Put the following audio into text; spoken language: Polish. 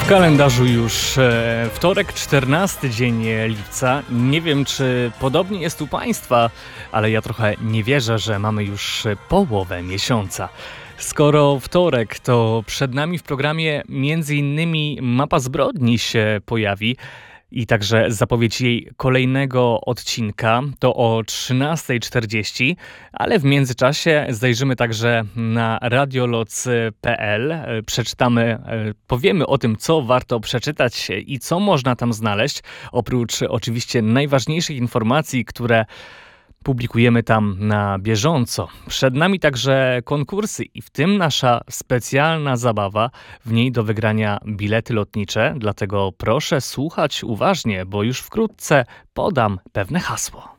W kalendarzu już wtorek, 14 dzień lipca. Nie wiem, czy podobnie jest u Państwa, ale ja trochę nie wierzę, że mamy już połowę miesiąca. Skoro wtorek, to przed nami w programie m.in. Mapa zbrodni się pojawi i także zapowiedź jej kolejnego odcinka. To o 13:40, ale w międzyczasie zajrzymy także na radioloc.pl. Przeczytamy, powiemy o tym, co warto przeczytać i co można tam znaleźć. Oprócz oczywiście najważniejszych informacji, które publikujemy tam na bieżąco. Przed nami także konkursy i w tym nasza specjalna zabawa. W niej do wygrania bilety lotnicze, dlatego proszę słuchać uważnie, bo już wkrótce podam pewne hasło.